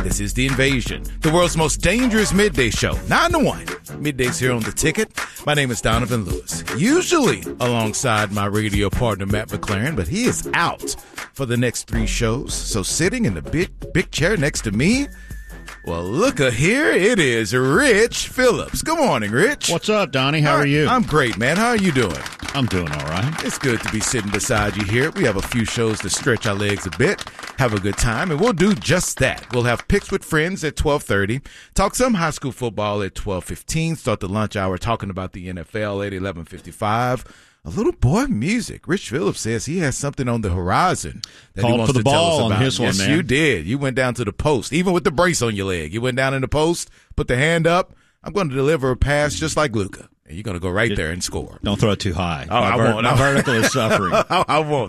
This is The Invasion, the world's most dangerous midday show. 9 to 1. Middays here on The Ticket. My name is Donovan Lewis, usually alongside my radio partner, Matt McLaren, but he is out for the next 3 shows. So sitting in the big chair next to me, well, look here, it is Rich Phillips. Good morning, Rich. What's up, Donnie? How are you? I'm great, man. How are you doing? I'm doing all right. It's good to be sitting beside you here. We have a few shows to stretch our legs a bit, have a good time, and we'll do just that. We'll have Picks with Friends at 12:30, talk some high school football at 12:15, start the lunch hour talking about the NFL at 11:55. A little boy music. Rich Phillips says he has something on the horizon that Called he wants for the to tell ball us about. on his one, yes, man. you did. You went down to the post, even with the brace on your leg. You went down in the post, put the hand up. I'm going to deliver a pass just like Luka. And you're going to go right there and score. Don't throw it too high. Oh, I won't. My vertical is suffering. I won't.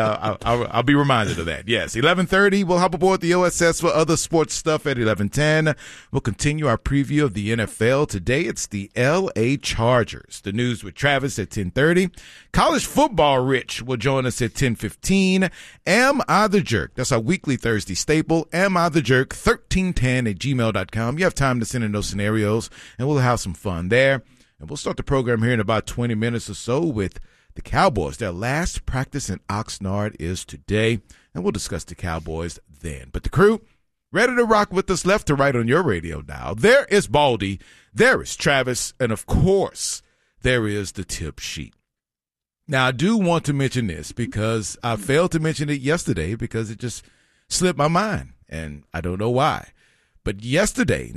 I'll be reminded of that. Yes, 11:30. We'll hop aboard the OSS for other sports stuff at 11:10. We'll continue our preview of the NFL. Today, it's the L.A. Chargers. The news with Travis at 10:30. College football Rich will join us at 10:15. Am I the Jerk? That's our weekly Thursday staple. Am I the Jerk? 1310@gmail.com. You have time to send in those scenarios, and we'll have some fun there. And we'll start the program here in about 20 minutes or so with the Cowboys. Their last practice in Oxnard is today, and we'll discuss the Cowboys then. But the crew, ready to rock with us left to right on your radio dial. There is Baldy, there is Travis, and of course, there is the tip sheet. Now, I do want to mention this because I failed to mention it yesterday because it just slipped my mind, and I don't know why. But yesterday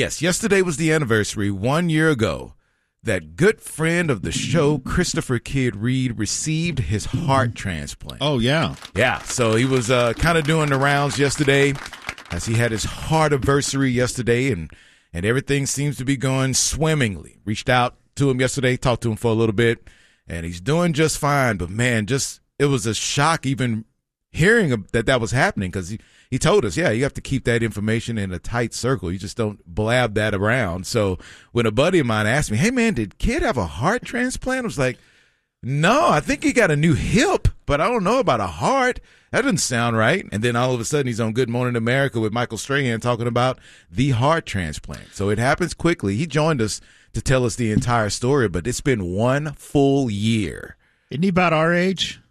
was the anniversary 1 year ago that good friend of the show, Christopher Kid Reed, received his heart transplant. Oh, yeah. Yeah, so he was kind of doing the rounds yesterday as he had his heart anniversary yesterday, and everything seems to be going swimmingly. Reached out to him yesterday, talked to him for a little bit, and he's doing just fine. But, man, it was a shock even hearing that was happening because he told us, yeah, you have to keep that information in a tight circle. You just don't blab that around. So when a buddy of mine asked me, hey, man, did Kid have a heart transplant? I was like, no, I think he got a new hip, but I don't know about a heart. That doesn't sound right. And then all of a sudden he's on Good Morning America with Michael Strahan talking about the heart transplant. So it happens quickly. He joined us to tell us the entire story, but it's been 1 full year. Isn't he about our age?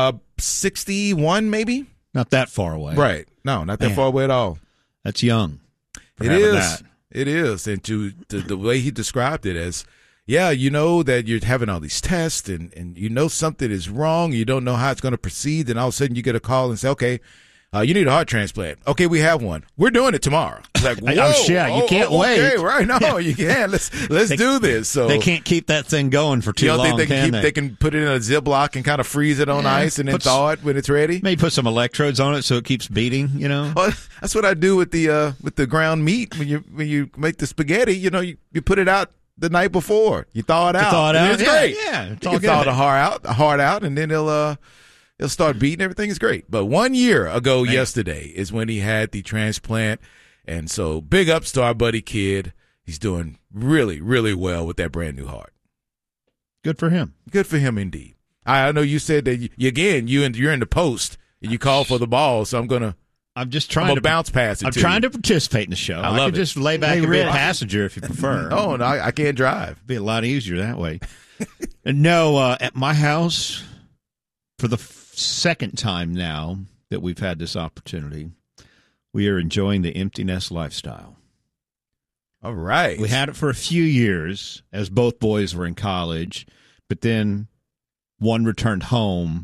61 maybe? Not that far away. Right. No, not that far away at all. That's young. It is. It is. And to the way he described it as, yeah, you know that you're having all these tests and you know something is wrong. You don't know how it's going to proceed. And all of a sudden you get a call and say, okay, you need a heart transplant. Okay, we have one. We're doing it tomorrow. Like, whoa, you can't wait. Okay, right? No, you can't. Let's do this. So they can't keep that thing going for too long. You don't think they can put it in a Ziploc and kind of freeze it on ice and then thaw it when it's ready? Maybe put some electrodes on it so it keeps beating. You know. Well, that's what I do with the ground meat when you make the spaghetti. You know, you put it out the night before. You thaw it out. It's great. Yeah, you can thaw the heart out, and then it'll start beating. Everything is great. But 1 year ago yesterday is when he had the transplant. And so big ups to our buddy Kid. He's doing really, really well with that brand new heart. Good for him. Good for him indeed. I know you said that you're in the post and you call for the ball. So I'm just trying to bounce past it. I'm trying to participate in the show. I could just lay back and be a passenger if you prefer. Oh, no, I can't drive. It'd be a lot easier that way. No, at my house, for the second time now that we've had this opportunity, we are enjoying the empty nest lifestyle. All right. We had it for a few years as both boys were in college, but then one returned home,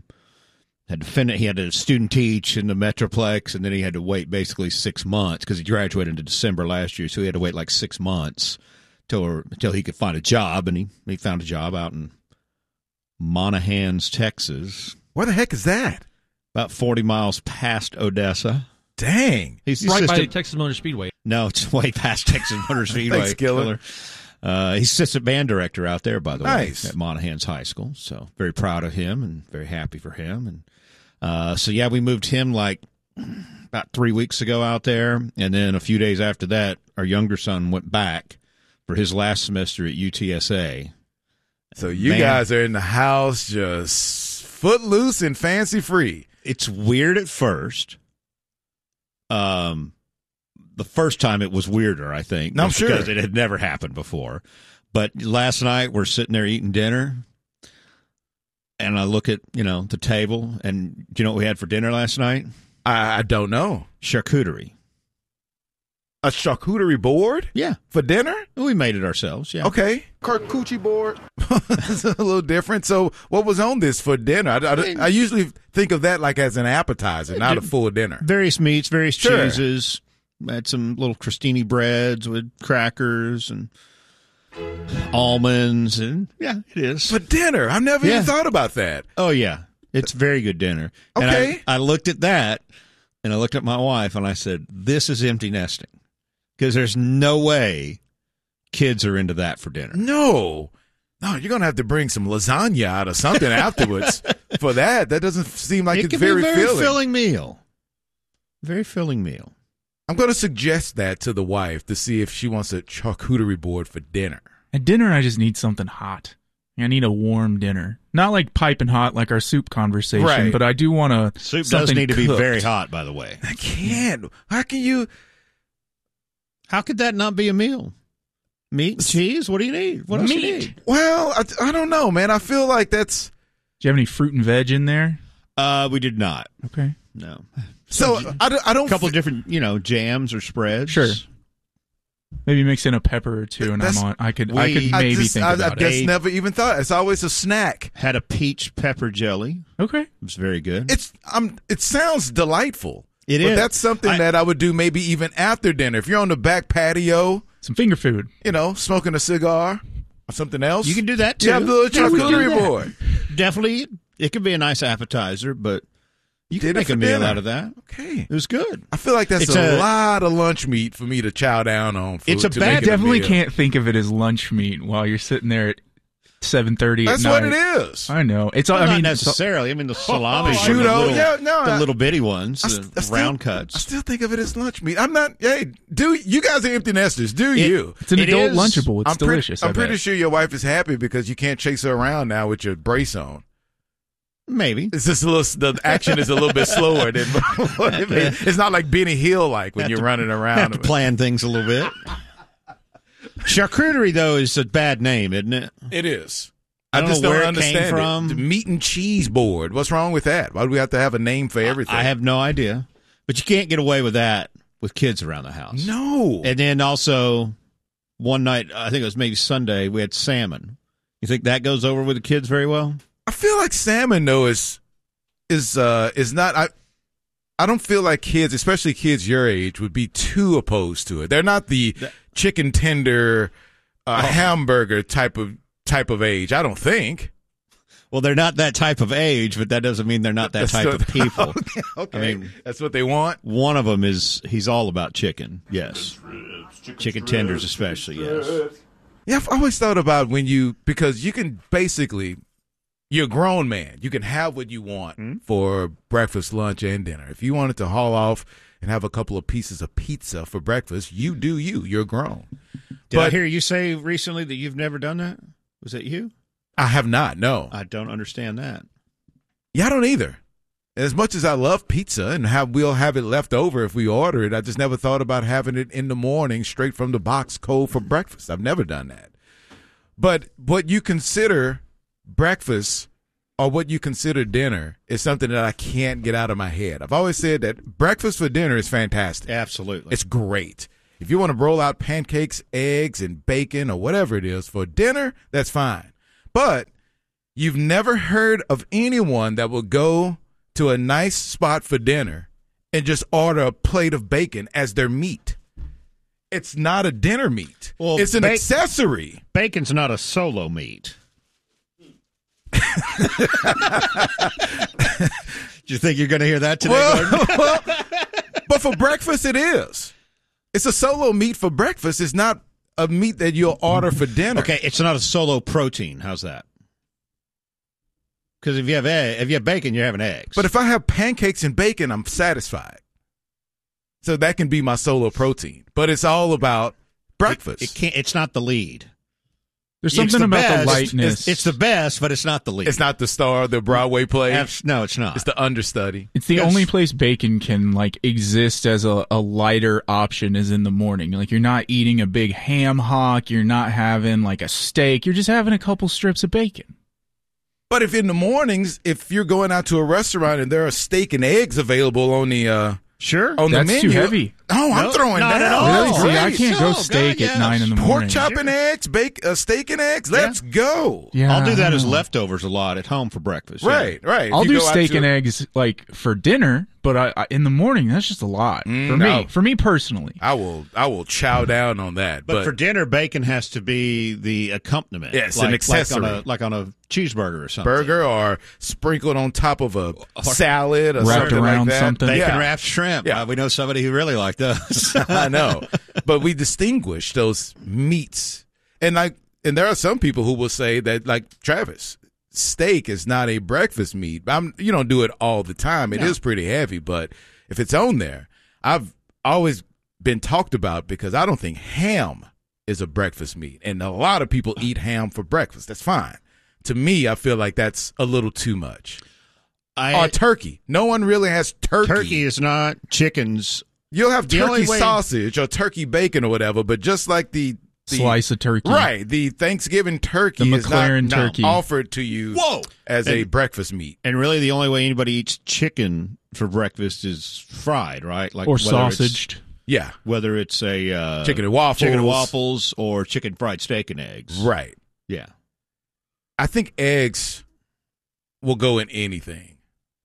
he had to student teach in the Metroplex, and then he had to wait basically 6 months because he graduated in December last year, so he had to wait like 6 months till he could find a job, and he found a job out in Monahans, Texas. Where the heck is that? About 40 miles past Odessa. Dang. He's right by Texas Motor Speedway. No, it's way past Texas Motor Speedway. Thanks, Killer. He's assistant band director out there, by the way, at Monahans High School. So very proud of him and very happy for him. And we moved him like about 3 weeks ago out there. And then a few days after that, our younger son went back for his last semester at UTSA. So you guys are in the house just footloose and fancy free. It's weird at first. the first time it was weirder, I think. No, I'm sure. Because it had never happened before. But last night we're sitting there eating dinner, and I look at, the table, and do you know what we had for dinner last night? I don't know. Charcuterie. A charcuterie board? Yeah. For dinner? We made it ourselves, yeah. Okay. Charcuterie board. It's a little different. So what was on this for dinner? I usually think of that like as an appetizer, not a full dinner. Various meats, various Sure. cheeses. Had some little crostini breads with crackers and almonds, and yeah, it is. For dinner? I've never even thought about that. Oh, yeah. It's very good dinner. Okay. And I looked at that, and I looked at my wife, and I said, this is empty nesting. Because there's no way kids are into that for dinner. No, you're going to have to bring some lasagna out or something afterwards for that. That doesn't seem like it's very be a very filling. filling meal. Very filling meal. I'm going to suggest that to the wife to see if she wants a charcuterie board for dinner. At dinner, I just need something hot. I need a warm dinner. Not like piping hot like our soup conversation, Right. but I do want to. Soup does need to be very hot, by the way. I can't. How can you? How could that not be a meal? Meat and cheese? What do you need? What else do you need? Well, I don't know, man. I feel like that's. Do you have any fruit and veg in there? We did not. Okay. No. So I don't. A couple of different, jams or spreads. Sure. Maybe mix in a pepper or two, and I could maybe think about I it. just never even thought. It's always a snack. Had a peach pepper jelly. Okay. It was very good. It sounds delightful. It but is. That's something that I would do maybe even after dinner. If you're on the back patio, Some finger food. Smoking a cigar or something else. You can do that too. You have the little Yeah, we can do charcuterie that. board. Definitely, it could be a nice appetizer, but you can Did it make for a meal dinner. out of that. Okay. It was good. I feel like that's It's a a- lot of lunch meat for me to chow down on. It's a to bad- make it a Definitely meal. can't think of it as lunch meat while you're sitting there at 7:30 That's at what night. it is. I know. It's. Well, I not mean, necessarily. I mean, the salami, Prosciutto, the little bitty ones, I the still- round I cuts. still think of it as lunch meat. I'm not. Hey, you guys are empty nesters. You? It's an It adult is- Lunchable. It's I'm delicious. I'm I pretty bet. sure your wife is happy because you can't chase her around now with your brace on. Maybe. It's just the action is a little bit slower than before. It's not like Benny Hill like when Have you're to- running around. Have to plan things a little bit. Charcuterie, though, is a bad name, isn't it? It is. I don't just know don't where it understand came from. The meat and cheese board. What's wrong with that? Why do we have to have a name for everything? I have no idea. But you can't get away with that with kids around the house. no. And then also, one night, I think it was maybe Sunday, we had salmon. You think that goes over with the kids very well? I feel like salmon though is not. I don't feel like kids, especially kids your age, would be too opposed to it. They're not the chicken tender hamburger type of age. I don't think. Well, they're not that type of age, but that doesn't mean they're not that type of people. Okay, I mean, that's what they want. one of them he's all about chicken. Yes. Chicken tenders especially, yes. Yeah, I've always thought about because you can basically, you're a grown man. You can have what you want for breakfast, lunch, and dinner. If you wanted to haul off and have a couple of pieces of pizza for breakfast, you do you. You're grown. Did I But- hear you say recently that you've never done that? Was that you? I have not, no. I don't understand that. Yeah, I don't either. As much as I love pizza and we'll have it left over if we order it, I just never thought about having it in the morning straight from the box cold for breakfast. I've never done that. But what you consider breakfast or what you consider dinner is something that I can't get out of my head. I've always said that breakfast for dinner is fantastic. Absolutely. It's great. If you want to roll out pancakes, eggs, and bacon or whatever it is for dinner, that's fine. But you've never heard of anyone that will go to a nice spot for dinner and just order a plate of bacon as their meat. It's not a dinner meat. Well, it's an accessory. Bacon's not a solo meat. Do you think you're going to hear that today, Gordon? But for breakfast, it is. It's a solo meat for breakfast. It's not a meat that you'll order for dinner. Okay, it's not a solo protein. How's that? Because if you have bacon, you're having eggs. But if I have pancakes and bacon, I'm satisfied. So that can be my solo protein. But it's all about breakfast. it can't. It's not the lead. There's something about the lightness. It's the best, but it's not the lead. It's not the star of the Broadway play. No, it's not. It's the understudy. It's the only place bacon can like exist as a lighter option is in the morning. Like you're not eating a big ham hock, you're not having like a steak, you're just having a couple strips of bacon. But if in the mornings, if you're going out to a restaurant and there are steak and eggs available on the sure on the That's menu, too heavy. Oh, I'm throwing not down. at all. Really? That's See, I great. can't go steak at 9 in the morning. Pork chop and eggs, steak and eggs. Let's go. Yeah, I'll do that I as don't know. leftovers a lot at home for breakfast. Right. If I'll you do go out steak to and eggs like for dinner, but I in the morning that's just a lot for me. no. For me personally. I will chow down on that. But for dinner, bacon has to be the accompaniment. Yes, an accessory. like on a cheeseburger or something. burger or sprinkled on top of a salad or Wrapped something around like that. something. Bacon Yeah. wrapped shrimp. Yeah. We know somebody who really liked those. I know, but we distinguish those meats, and there are some people who will say that, like Travis, steak is not a breakfast meat. You don't do it all the time. It is pretty heavy, but if it's on there, I've always been talked about because I don't think ham is a breakfast meat, and a lot of people eat ham for breakfast. That's fine. To me, I feel like that's a little too much. Or turkey. No one really has turkey. Turkey is not chickens. You'll have The only turkey way- sausage or turkey bacon or whatever, but just like the Slice of turkey. right, the Thanksgiving turkey The is McLaren not turkey. offered to you as a breakfast meat. And really, the only way anybody eats chicken for breakfast is fried, right? Like Or whether it's- sausaged. Yeah, Whether it's a chicken and waffles, or chicken fried steak and eggs. Right. Yeah. I think eggs will go in anything.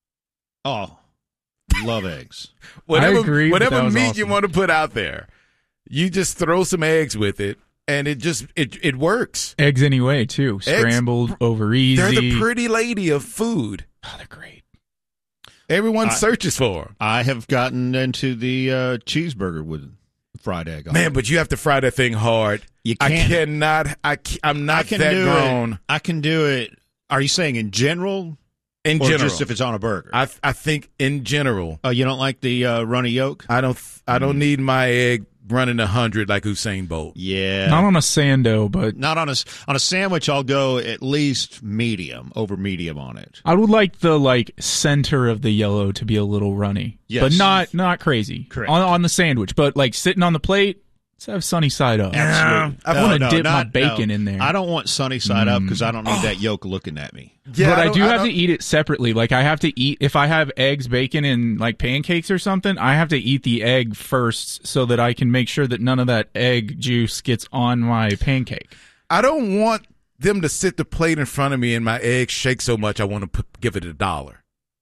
Oh, love eggs. Whatever, agree, but whatever that was meat awesome. you want to put out there, you just throw some eggs with it, and it works. Eggs anyway too. Scrambled over easy. They're the pretty lady of food. Oh, they're great. Everyone searches for 'em. I have gotten into the cheeseburger with fried egg on Man, it. but you have to fry that thing hard. You I can't. cannot. I'm not I can that do grown. it. I can do it. Are you saying in general? In or general, just if it's on a burger? I think in general, Oh, you don't like the runny yolk? I don't need my egg running 100 like Usain Bolt. Yeah. Not on a sando, but Not on a sandwich. I'll go at least medium, over medium on it. I would like the center of the yellow to be a little runny. Yes. But not crazy. Correct. On the sandwich, but like sitting on the plate, let's have sunny side up. Absolutely. I want to dip my bacon in there. I don't want sunny side up because I don't need that yolk looking at me. Yeah, but I do have don't- to eat it separately. Like I have to eat if I have eggs, bacon, and like pancakes or something. I have to eat the egg first so that I can make sure that none of that egg juice gets on my pancake. I don't want them to sit the plate in front of me and my eggs shake so much I want to give it $1.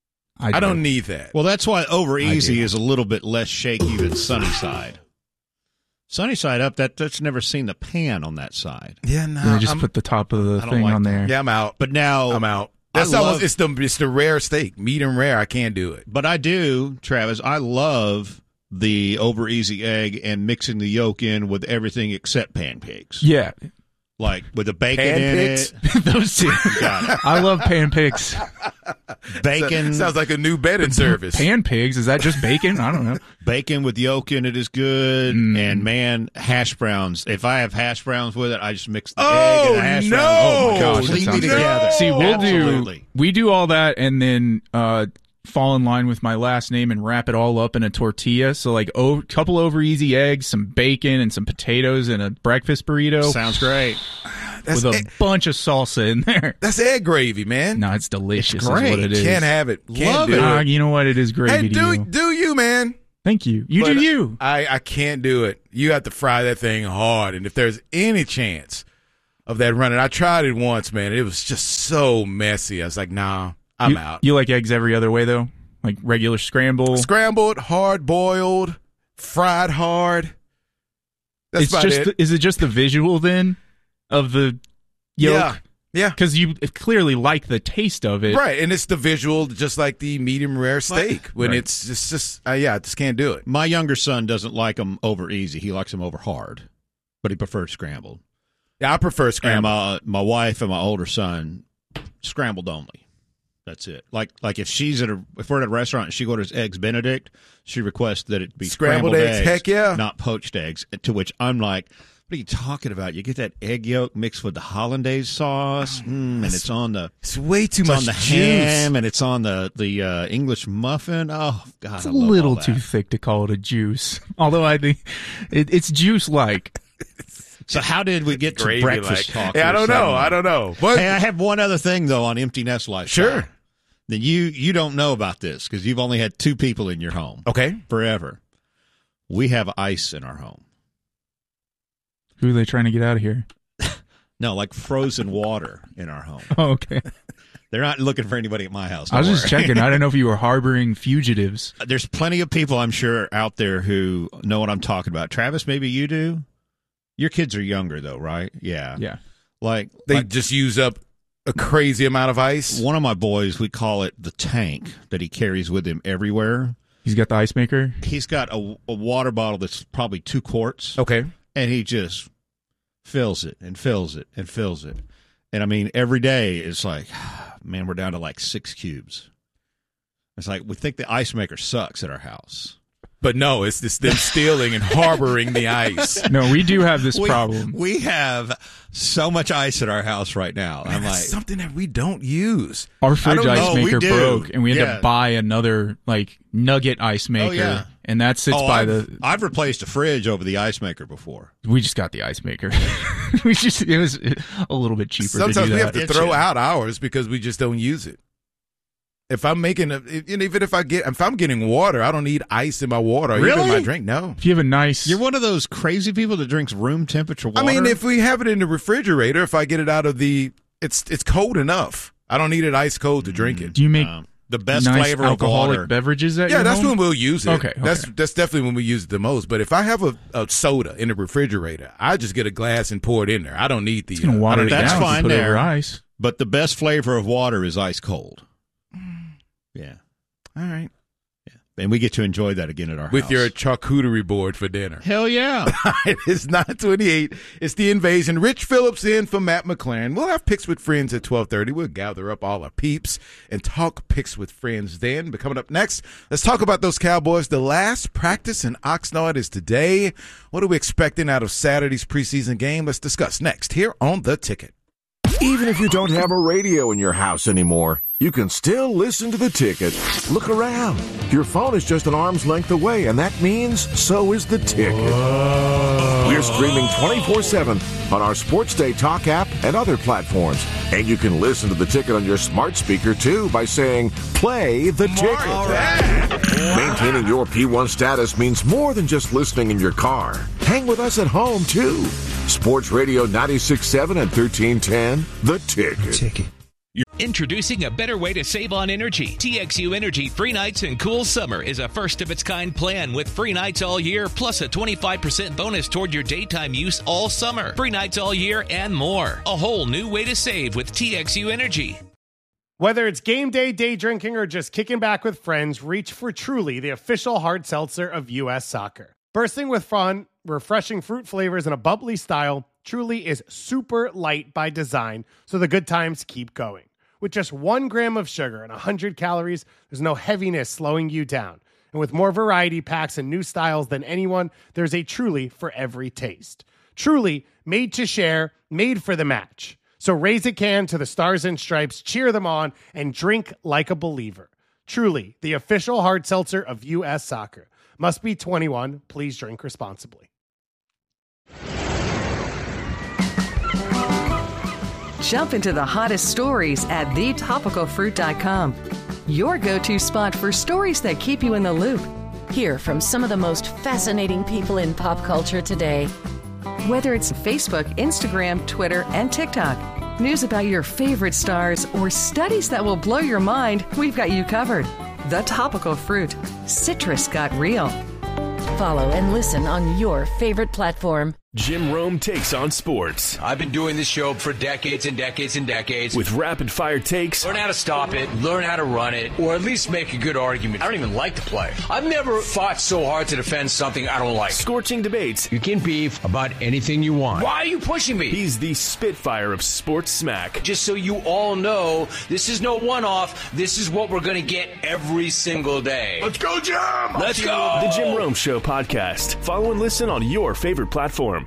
I don't need that. Well, that's why over easy do. is a little bit less shaky than sunny side. Sunny side up, that's never seen the pan on that side. Yeah, no. Then I just put the top of the I don't thing like on that. there. Yeah, I'm out. But now I'm out. I That's love- almost it's the rare steak, medium rare. I can't do it. But I do, Travis. I love the over easy egg and mixing the yolk in with everything except pancakes. Yeah, Like with the bacon Pancakes? in it. those two. Got it. I love pan pigs. Bacon, Sounds like a new bedding service. Pan pigs? Is that just bacon? I don't know. bacon with yolk in it is good. And man, hash browns. If I have hash browns with it, I just mix the egg and the hash no. browns. Oh my gosh, that completely sounds together. great. See, Absolutely. we do all that and then fall in line with my last name and wrap it all up in a tortilla. So like couple over easy eggs, some bacon, and some potatoes and a breakfast burrito Sounds great. That's with a egg, bunch of salsa in there. that's egg gravy, man. No, it's delicious. It's Is what great. it is. Can't have it. Can't Love do it. it. You know what? It is gravy Hey, to you. do you, man? Thank you. You But do you. I can't do it. You have to fry that thing hard, and if there's any chance of that running, I tried it once, man. It was just so messy. I was like, nah, I'm out. You like eggs every other way though, like regular scramble. Scrambled, hard boiled, fried hard. That's It's about just. it. Is it just the visual then of the yolk? Yeah. Because you clearly like the taste of it. Right, and it's the visual, just like the medium rare steak. When Right. it's just I just can't do it. My younger son doesn't like them over easy. He likes them over hard, but he prefers scrambled. Yeah, I prefer And scrambled. my wife and my older son, scrambled only. That's it. Like if if we're at a restaurant and she orders eggs Benedict, she requests that it be Scrambled scrambled eggs, heck yeah. not poached eggs. To which I'm like, What are you talking about? You get that egg yolk mixed with the hollandaise sauce, and it's on the way too much on the juice. ham, and it's on the English muffin. Oh God, It's a little too thick to call it a juice. Although I think it's juice-like. So how did we get to Gravy breakfast like. talk? Yeah, I don't know. I don't know. But Hey, I have one other thing though on empty nest lifestyle. Sure. That you don't know about this because you've only had 2 people in your home. Okay. Forever. We have ice in our home. Who are they trying to get out of here? No, like frozen water in our home. Oh, okay. They're not looking for anybody at my house. I was don't just worry. checking. I don't know if you were harboring fugitives. There's plenty of people, I'm sure, out there who know what I'm talking about. Travis, maybe you do? Your kids are younger, though, right? Yeah. Yeah. Like they just use up a crazy amount of ice. One of my boys, we call it the tank that he carries with him everywhere. He's got the ice maker? He's got a water bottle that's probably 2 quarts. Okay. And he just fills it and fills it and fills it. And I mean, every day it's like, man, we're down to like 6 cubes. It's like, we think the ice maker sucks at our house. But no, it's just them stealing and harboring the ice. No, we do have this problem. We have so much ice at our house right now. Man, I'm like, that's something that we don't use. Our fridge ice know, we maker do. broke, and we had Yeah. to buy another like nugget ice maker, yeah. and that sits by I've replaced a fridge over the ice maker before. We just got the ice maker. It was a little bit cheaper. Sometimes to do we that. have to throw out ours because we just don't use it. If I'm making even if I'm getting water, I don't need ice in my water. Or even Really? my drink. No. If you have a nice, You're one of those crazy people that drinks room temperature water. I mean, if we have it in the refrigerator, if I get it out of it's cold enough. I don't need it ice cold to drink it. do you make the best nice flavor of alcoholic water. beverages at Yeah, your that's home? when we'll use it. Okay. That's definitely when we use it the most. But if I have a soda in the refrigerator, I just get a glass and pour it in there. I don't need the. It's gonna water it That's down if you fine put it there. over ice. But the best flavor of water is ice cold. Yeah. All right. And we get to enjoy that again at our With house. your charcuterie board for dinner. Hell yeah. It's 9:28. It's the invasion. Rich Phillips in for Matt McLaren. We'll have Picks with Friends at 12:30. We'll gather up all our peeps and talk Picks with Friends then. But coming up next, let's talk about those Cowboys. The last practice in Oxnard is today. What are we expecting out of Saturday's preseason game? Let's discuss next here on The Ticket. Even if you don't have a radio in your house anymore, you can still listen to The Ticket. Look around. Your phone is just an arm's length away, and that means so is The Ticket. We're streaming 24/7 on our Sports Day Talk app and other platforms. And you can listen to The Ticket on your smart speaker, too, by saying, play The Ticket. Maintaining your P1 status means more than just listening in your car. Hang with us at home, too. Sports Radio 96.7 and 1310, The Ticket. Introducing a better way to save on energy. TXU Energy Free Nights and Cool Summer is a first-of-its-kind plan with free nights all year, plus a 25% bonus toward your daytime use all summer. Free nights all year and more. A whole new way to save with TXU Energy. Whether it's game day, day drinking, or just kicking back with friends, reach for Truly, the official hard seltzer of U.S. Soccer. Bursting with fun, refreshing fruit flavors, and a bubbly style, Truly is super light by design, so the good times keep going. With just 1 gram of sugar and 100 calories, there's no heaviness slowing you down. And with more variety packs and new styles than anyone, there's a Truly for every taste. Truly, made to share, made for the match. So raise a can to the Stars and Stripes, cheer them on, and drink like a believer. Truly, the official hard seltzer of U.S. Soccer. Must be 21. Please drink responsibly. Jump into the hottest stories at thetopicalfruit.com. Your go-to spot for stories that keep you in the loop. Hear from some of the most fascinating people in pop culture today. Whether it's Facebook, Instagram, Twitter, and TikTok. News about your favorite stars or studies that will blow your mind, we've got you covered. The Topical Fruit. Citrus got real. Follow and listen on your favorite platform. Jim Rome takes on sports. I've been doing this show for decades and decades and decades. With rapid-fire takes. Learn how to stop it, learn how to run it, or at least make a good argument. I don't even like the play. I've never fought so hard to defend something I don't like. Scorching debates. You can beef about anything you want. Why are you pushing me? He's the Spitfire of sports smack. Just so you all know, this is no one-off. This is what we're going to get every single day. Let's go, Jim! Let's go! The Jim Rome Show podcast. Follow and listen on your favorite platform.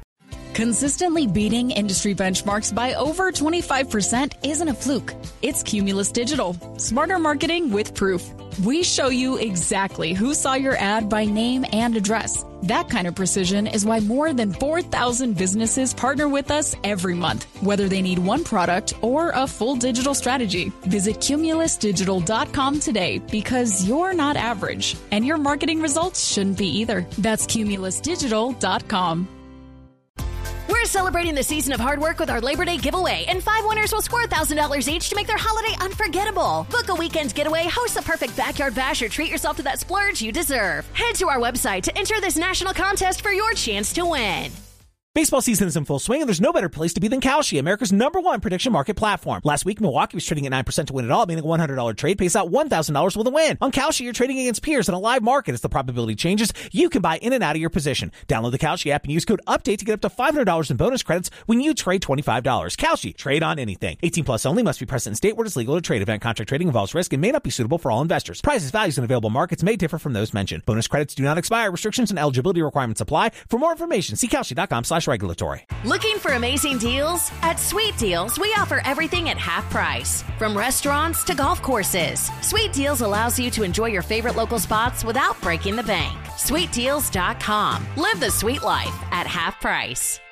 Consistently beating industry benchmarks by over 25% isn't a fluke. It's Cumulus Digital. Smarter marketing with proof. We show you exactly who saw your ad by name and address. That kind of precision is why more than 4,000 businesses partner with us every month, whether they need one product or a full digital strategy. Visit cumulusdigital.com today because you're not average, and your marketing results shouldn't be either. That's cumulusdigital.com. We're celebrating the season of hard work with our Labor Day giveaway, and 5 winners will score $1,000 each to make their holiday unforgettable. Book a weekend getaway, host the perfect backyard bash, or treat yourself to that splurge you deserve. Head to our website to enter this national contest for your chance to win. Baseball season is in full swing, and there's no better place to be than Kalshi, America's #1 prediction market platform. Last week, Milwaukee was trading at 9% to win it all, meaning a $100 trade pays out $1,000 with a win. On Kalshi, you're trading against peers in a live market. As the probability changes, you can buy in and out of your position. Download the Kalshi app and use code UPDATE to get up to $500 in bonus credits when you trade $25. Kalshi, trade on anything. 18 plus only, must be present in state where it's legal to trade. Event contract trading involves risk and may not be suitable for all investors. Prices, values, and available markets may differ from those mentioned. Bonus credits do not expire. Restrictions and eligibility requirements apply. For more information, see Kalshi.com/regulatory. Looking for amazing deals? At Sweet Deals, we offer everything at half price. From restaurants to golf courses, Sweet Deals allows you to enjoy your favorite local spots without breaking the bank. SweetDeals.com. Live the sweet life at half price.